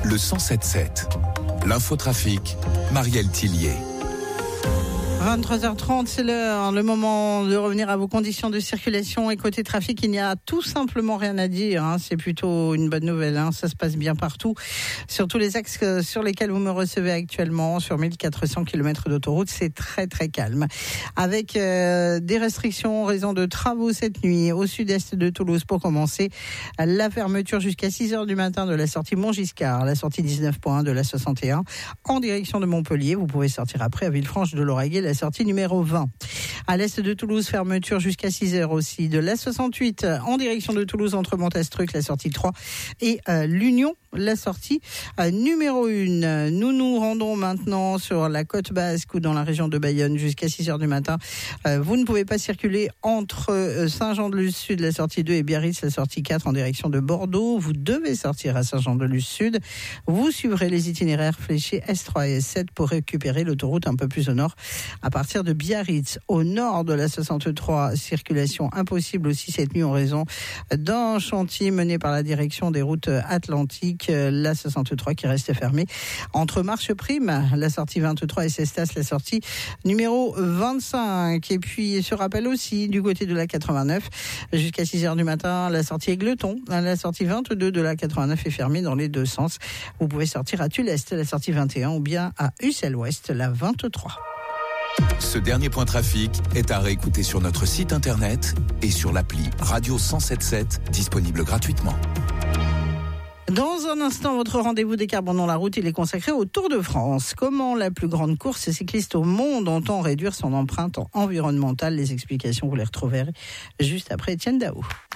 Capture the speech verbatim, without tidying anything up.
le cent sept sept. L'infotrafic, Marielle Tillier. vingt-trois heures trente, c'est l'heure, le moment de revenir à vos conditions de circulation. Et côté trafic, il n'y a tout simplement rien à dire, hein. C'est plutôt une bonne nouvelle, hein. Ça se passe bien partout, sur tous les axes sur lesquels vous me recevez actuellement, sur mille quatre cents kilomètres d'autoroute. C'est très très calme, avec euh, des restrictions en raison de travaux cette nuit au sud-est de Toulouse. Pour commencer, la fermeture jusqu'à six heures du matin de la sortie Montgiscard, la sortie dix-neuf point un de la soixante et un en direction de Montpellier. Vous pouvez sortir après à Villefranche de Lauragais, la sortie numéro vingt. À l'est de Toulouse, fermeture jusqu'à six heures aussi de la soixante-huit en direction de Toulouse entre Montastruc, la sortie trois, et euh, l'Union, la sortie euh, numéro un. Nous nous rendons maintenant sur la côte basque ou dans la région de Bayonne jusqu'à six heures du matin. Euh, vous ne pouvez pas circuler entre euh, Saint-Jean-de-Luz-Sud, la sortie deux, et Biarritz, la sortie quatre en direction de Bordeaux. Vous devez sortir à Saint-Jean-de-Luz-Sud. Vous suivrez les itinéraires fléchés S trois et S sept pour récupérer l'autoroute un peu plus au nord à partir de Biarritz. Au nord de la soixante-trois, circulation impossible aussi cette nuit en raison d'un chantier mené par la direction des routes atlantiques. La soixante-trois qui reste fermée entre Marche Prime, la sortie vingt-trois, et Cestas, la sortie numéro vingt-cinq. Et puis ce rappel aussi du côté de la quatre-vingt-neuf jusqu'à six heures du matin, la sortie Aigleton, la sortie vingt-deux de la quatre-vingt-neuf est fermée dans les deux sens. Vous pouvez sortir à Tulle-Est, la sortie vingt et un, ou bien à Ussel-Ouest, la vingt-trois. Ce dernier point trafic est à réécouter sur notre site internet et sur l'appli Radio cent sept sept, disponible gratuitement. Dans un instant, votre rendez-vous décarbonant la route, il est consacré au Tour de France. Comment la plus grande course cycliste au monde entend réduire son empreinte environnementale? Les explications, vous les retrouverez juste après Étienne Daou.